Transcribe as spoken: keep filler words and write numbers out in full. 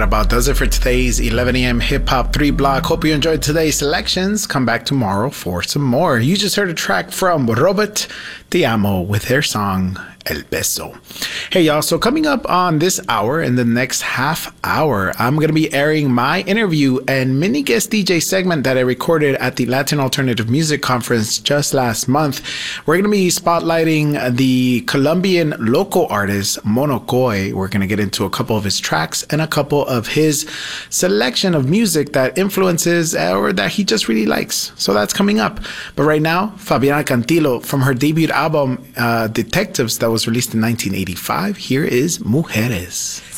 about does it for today's eleven a.m. Hip Hop three Block. Hope you enjoyed today's selections. Come back tomorrow for some more. You just heard a track from Robert Te Amo with their song El Beso. Hey y'all, so coming up on this hour, in the next half hour, I'm going to be airing my interview and mini guest D J segment that I recorded at the Latin Alternative Music Conference just last month. We're going to be spotlighting the Colombian local artist Monocoy. We're going to get into a couple of his tracks and a couple of his selection of music that influences or that he just really likes. So that's coming up. But right now, Fabiana Cantilo from her debut album uh, Detectives that was released in nineteen eighty-five. Here is Mujeres.